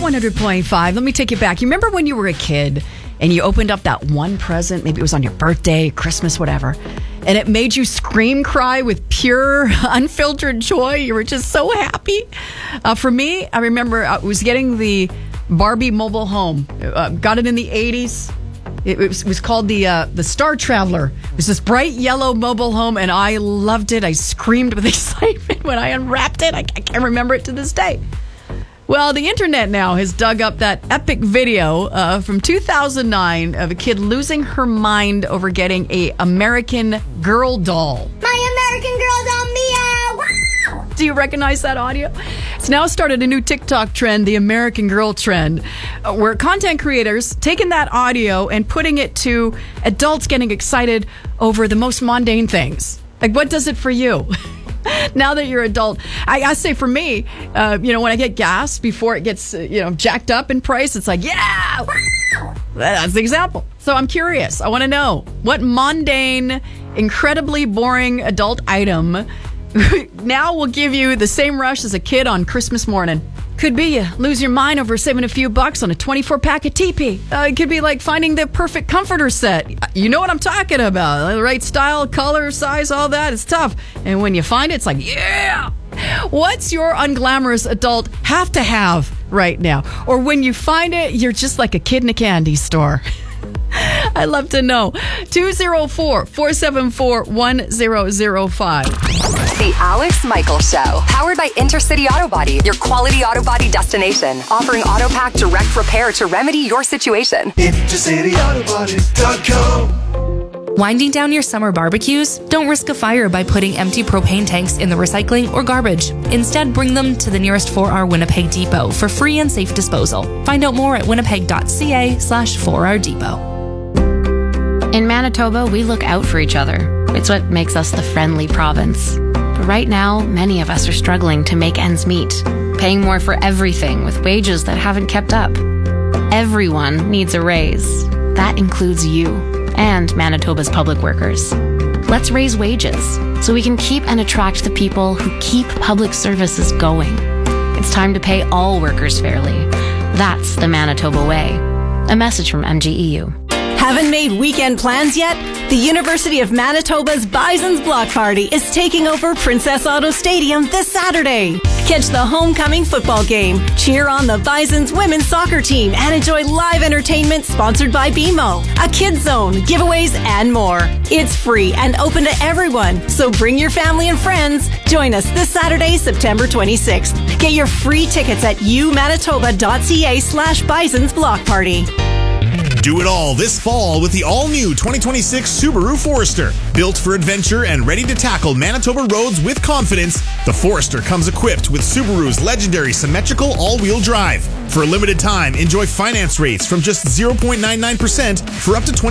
100.5. Let me take you back. You remember when you were a kid and you opened up that one present, maybe it was on your birthday, Christmas, whatever, and it made you scream, cry with pure, unfiltered joy? You were just so happy. For me, I remember I was getting the Barbie mobile home. Got it in the 80s. It was called the Star Traveler. It was this bright yellow mobile home, and I loved it. I screamed with excitement when I unwrapped it. I can't remember it to this day. Well, the internet now has dug up that epic video from 2009 of a kid losing her mind over getting a American Girl doll. My American Girl doll, Mia! Wow! Do you recognize that audio? It's now started a new TikTok trend, the American Girl trend, where content creators taking that audio and putting it to adults getting excited over the most mundane things. Like, what does it for you? Now that you're adult, I say for me, when I get gas before it gets, jacked up in price, it's like, yeah, that's the example. So I'm curious. I want to know what mundane, incredibly boring adult item now will give you the same rush as a kid on Christmas morning. Could be you lose your mind over saving a few bucks on a 24-pack of TP. It could be like finding the perfect comforter set. You know what I'm talking about. The right style, color, size, all that. It's tough. And when you find it, it's like, yeah! What's your unglamorous adult have to have right now? Or when you find it, you're just like a kid in a candy store. I'd love to know. 204-474-1005. The Alex Michael Show, powered by Intercity Auto Body, your quality auto body destination, offering auto pack direct repair to remedy your situation. IntercityAutobody.com. Winding down your summer barbecues? Don't risk a fire by putting empty propane tanks in the recycling or garbage. Instead, bring them to the nearest 4R Winnipeg Depot for free and safe disposal. Find out more at winnipeg.ca/4R Depot. In Manitoba, we look out for each other. It's what makes us the friendly province. But right now, many of us are struggling to make ends meet, paying more for everything with wages that haven't kept up. Everyone needs a raise. That includes you and Manitoba's public workers. Let's raise wages so we can keep and attract the people who keep public services going. It's time to pay all workers fairly. That's the Manitoba way. A message from MGEU. Haven't made weekend plans yet? The University of Manitoba's Bison's Block Party is taking over Princess Auto Stadium this Saturday. Catch the homecoming football game, cheer on the Bison's women's soccer team, and enjoy live entertainment sponsored by BMO, a kids zone, giveaways, and more. It's free and open to everyone, so bring your family and friends. Join us this Saturday, September 26th. Get your free tickets at umanitoba.ca/Bison's Block Party. Do it all this fall with the all-new 2026 Subaru Forester. Built for adventure and ready to tackle Manitoba roads with confidence, the Forester comes equipped with Subaru's legendary symmetrical all-wheel drive. For a limited time, enjoy finance rates from just 0.99% for up to 20